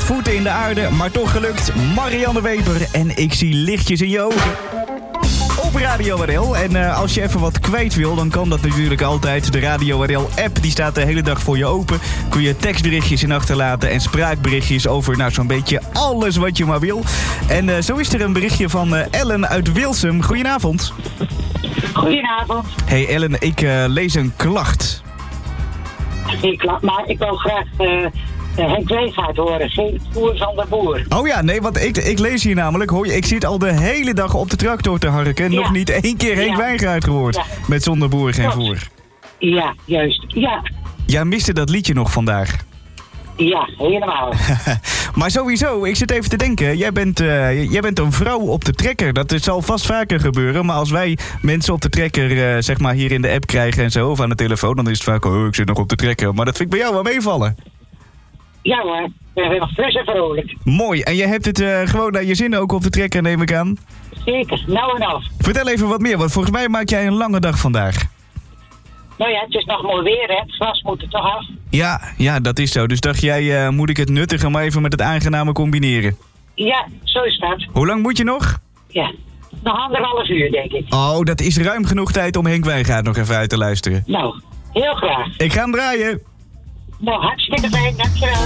voeten in de aarde, maar toch gelukt. Marianne Weber en ik zie lichtjes in je ogen. Op Radio RL. En als je even wat kwijt wil, dan kan dat natuurlijk altijd. De Radio RL app, die staat de hele dag voor je open. Kun je tekstberichtjes in achterlaten en spraakberichtjes over zo'n beetje alles wat je maar wil. En zo is er een berichtje van Ellen uit Wilsum. Goedenavond. Goedenavond. Hey Ellen, ik lees een klacht. Maar ik wil graag Henk Weegaard horen. Geen Boer van de Boer. Oh ja, nee, want ik lees hier namelijk, hoor je, ik zit al de hele dag op de tractor te harken. Ja. Nog niet één keer Henk Weegaard gehoord. Ja. Met Zonder Boer geen voer. Ja, juist. Ja. Jij miste dat liedje nog vandaag. Ja, helemaal. Maar sowieso, ik zit even te denken. Jij bent een vrouw op de trekker. Dat zal vast vaker gebeuren. Maar als wij mensen op de trekker, zeg maar hier in de app krijgen en zo, of aan de telefoon, dan is het vaak, ik zit nog op de trekker. Maar dat vind ik bij jou wel meevallen. Ja hoor, ik ben weer nog fris en vrolijk. Mooi, en jij hebt het gewoon naar je zin ook op de trekker, neem ik aan? Zeker, nou en af. Vertel even wat meer, want volgens mij maak jij een lange dag vandaag. Nou ja, het is nog mooi weer, hè. Het gras moet er toch af. Ja, dat is zo. Dus dacht jij, moet ik het nuttige maar even met het aangename combineren? Ja, zo is dat. Hoe lang moet je nog? Ja, nog 1,5 uur, denk ik. Oh, dat is ruim genoeg tijd om Henk Weegaard nog even uit te luisteren. Nou, heel graag. Ik ga hem draaien. Nou, hartstikke fijn, dankjewel.